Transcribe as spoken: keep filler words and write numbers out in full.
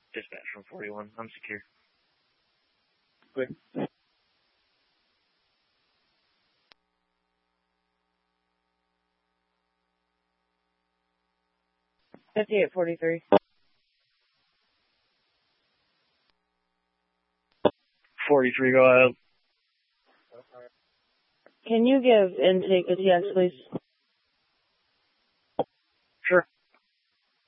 Dispatch from forty-one. I'm secure. Quick. fifty-eight forty-three. forty-three, go ahead. Can you give intake a T X, please?